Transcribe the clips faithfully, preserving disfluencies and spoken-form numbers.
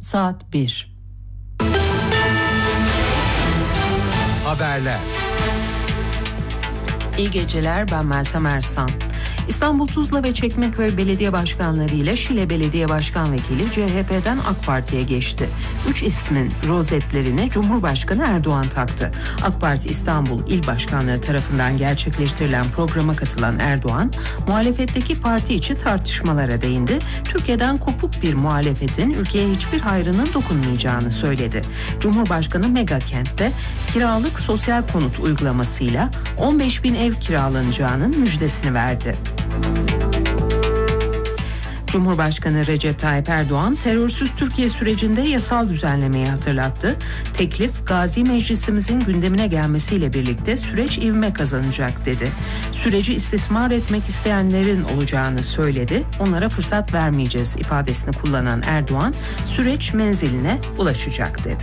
Saat bir. Haberler. İyi geceler, ben Meltem Ersan. İstanbul Tuzla ve Çekmeköy Belediye Başkanları ile Şile Belediye Başkan Vekili C H P'den AK Parti'ye geçti. Üç ismin rozetlerini Cumhurbaşkanı Erdoğan taktı. AK Parti İstanbul İl Başkanlığı tarafından gerçekleştirilen programa katılan Erdoğan, muhalefetteki parti içi tartışmalara değindi. Türkiye'den kopuk bir muhalefetin ülkeye hiçbir hayrının dokunmayacağını söyledi. Cumhurbaşkanı mega kentte kiralık sosyal konut uygulamasıyla on beş bin ev kiralanacağının müjdesini verdi. Cumhurbaşkanı Recep Tayyip Erdoğan, terörsüz Türkiye sürecinde yasal düzenlemeyi hatırlattı. Teklif, Gazi Meclisimizin gündemine gelmesiyle birlikte süreç ivme kazanacak dedi. Süreci istismar etmek isteyenlerin olacağını söyledi. Onlara fırsat vermeyeceğiz ifadesini kullanan Erdoğan, süreç menziline ulaşacak dedi.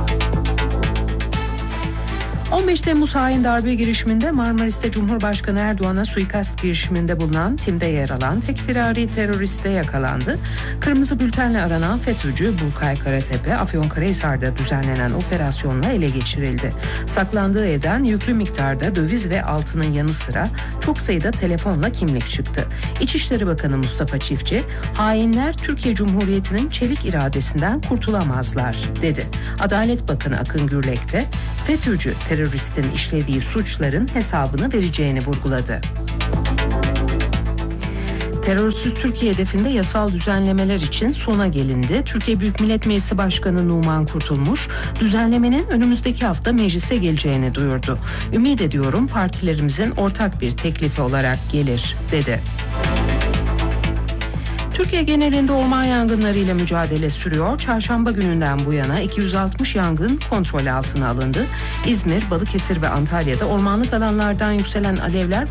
on beş Temmuz hain darbe girişiminde Marmaris'te Cumhurbaşkanı Erdoğan'a suikast girişiminde bulunan timde yer alan tek firari terörist de yakalandı. Kırmızı bültenle aranan FETÖ'cü Burkay Karatepe, Afyonkarahisar'da düzenlenen operasyonla ele geçirildi. Saklandığı evden yüklü miktarda döviz ve altının yanı sıra çok sayıda telefonla kimlik çıktı. İçişleri Bakanı Mustafa Çiftçi, hainler Türkiye Cumhuriyeti'nin çelik iradesinden kurtulamazlar dedi. Adalet Bakanı Akın Gürlek de FETÖ'cü terörist teröristin işlediği suçların hesabını vereceğini vurguladı. Terörsüz Türkiye hedefinde yasal düzenlemeler için sona gelindi. Türkiye Büyük Millet Meclisi Başkanı Numan Kurtulmuş, düzenlemenin önümüzdeki hafta meclise geleceğini duyurdu. Ümit ediyorum partilerimizin ortak bir teklifi olarak gelir, dedi. Türkiye genelinde orman yangınlarıyla mücadele sürüyor. Çarşamba gününden bu yana iki yüz altmış yangın kontrol altına alındı. İzmir, Balıkesir ve Antalya'da ormanlık alanlardan yükselen alevler